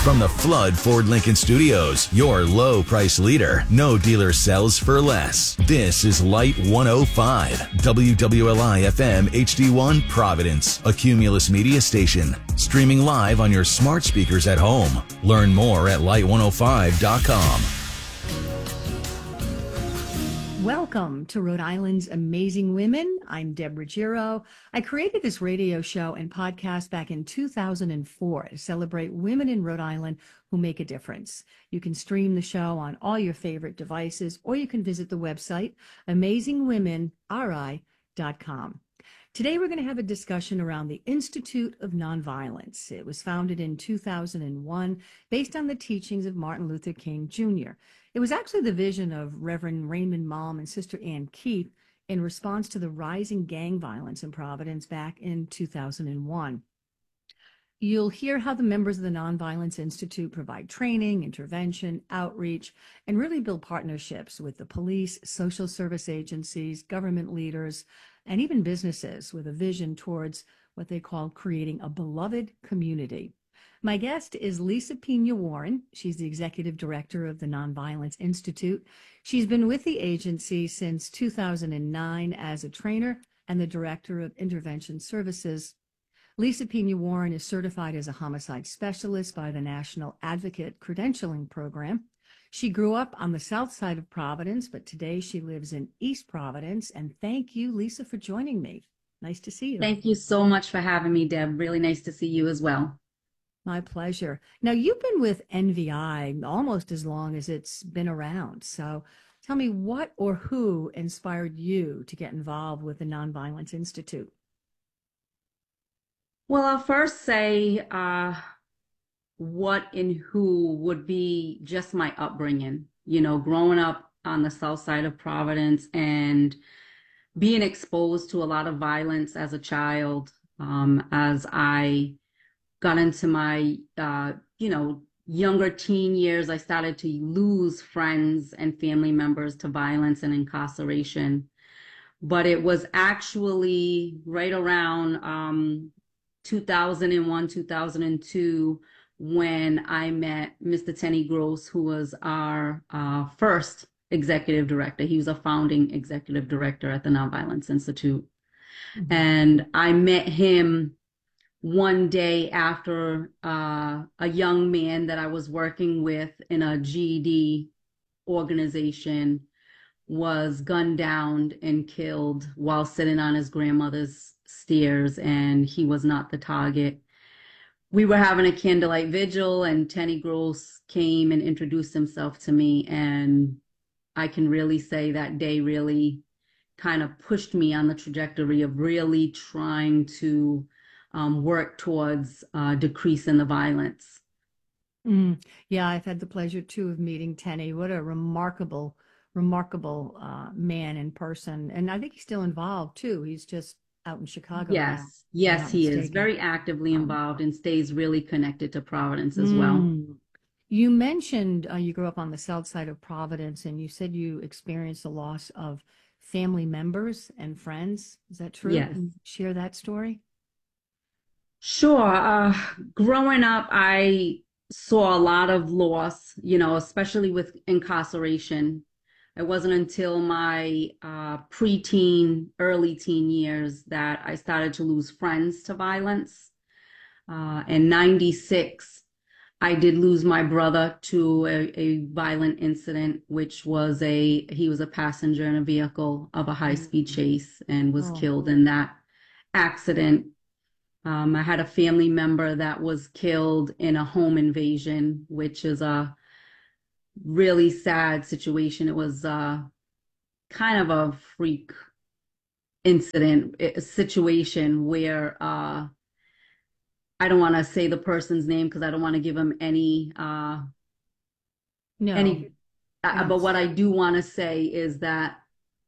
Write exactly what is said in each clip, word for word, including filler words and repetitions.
From the Flood Ford Lincoln Studios, your low price leader. No dealer sells for less. This is Light one oh five, W W L I F M H D one Providence, a Cumulus media station. Streaming live on your smart speakers at home. Learn more at light one oh five dot com. Welcome to Rhode Island's Amazing Women. I'm Deborah Giro. I created this radio show and podcast back in two thousand four to celebrate women in Rhode Island who make a difference. You can stream the show on all your favorite devices, or you can visit the website amazing women r i dot com. Today, we're going to have a discussion around the Institute of Nonviolence. It was founded in two thousand one based on the teachings of Martin Luther King Junior It was actually the vision of Reverend Raymond Malm and Sister Ann Keith in response to the rising gang violence in Providence back in two thousand one. You'll hear how the members of the Nonviolence Institute provide training, intervention, outreach, and really build partnerships with the police, social service agencies, government leaders, and even businesses with a vision towards what they call creating a beloved community. My guest is Lisa Pena Warren. She's the executive director of the Nonviolence Institute. She's been with the agency since two thousand nine as a trainer and the director of intervention services. Lisa Pena Warren is certified as a homicide specialist by the National Advocate Credentialing Program. She grew up on the south side of Providence, but today she lives in East Providence. And thank you, Lisa, for joining me. Nice to see you. Thank you so much for having me, Deb. Really nice to see you as well. My pleasure. Now, you've been with N V I almost as long as it's been around. So tell me, what or who inspired you to get involved with the Nonviolence Institute? Well, I'll first say uh, what and who would be just my upbringing. You know, growing up on the south side of Providence and being exposed to a lot of violence as a child, um, as I got into my, uh, you know, younger teen years, I started to lose friends and family members to violence and incarceration. But it was actually right around um, two thousand one, two thousand two, when I met Mister Tenny Gross, who was our uh, first executive director. He was a founding executive director at the Nonviolence Institute. Mm-hmm. And I met him one day after uh, a young man that I was working with in a G E D organization was gunned down and killed while sitting on his grandmother's stairs, and he was not the target. We were having a candlelight vigil, and Tenny Gross came and introduced himself to me, and I can really say that day really kind of pushed me on the trajectory of really trying to Um, work towards uh, decreasing the violence. Mm, yeah, I've had the pleasure too of meeting Tenny. What a remarkable, remarkable uh, man in person. And I think he's still involved too. He's just out in Chicago. Yes, now, yes, he mistaken. is very actively involved and stays really connected to Providence as mm. well. You mentioned uh, you grew up on the south side of Providence, and you said you experienced the loss of family members and friends. Is that true? Yes. Can you share that story? Sure. Uh, growing up, I saw a lot of loss, you know, especially with incarceration. It wasn't until my uh, preteen, early teen years that I started to lose friends to violence. Uh, in ninety-six, I did lose my brother to a, a violent incident, which was a, he was a passenger in a vehicle of a high-speed chase and was Oh. killed in that accident. Um, I had a family member that was killed in a home invasion, which is a really sad situation. It was uh, kind of a freak incident, a situation where uh, I don't want to say the person's name because I don't want to give him any, uh, No. any, uh, Yes. but what I do want to say is that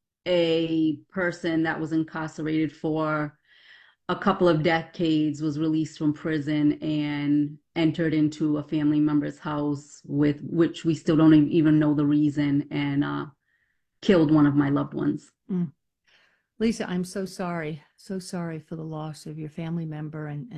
a person that was incarcerated for a couple of decades was released from prison and entered into a family member's house, with which we still don't even know the reason, and uh, killed one of my loved ones. Mm. Lisa, I'm so sorry, so sorry for the loss of your family member, and,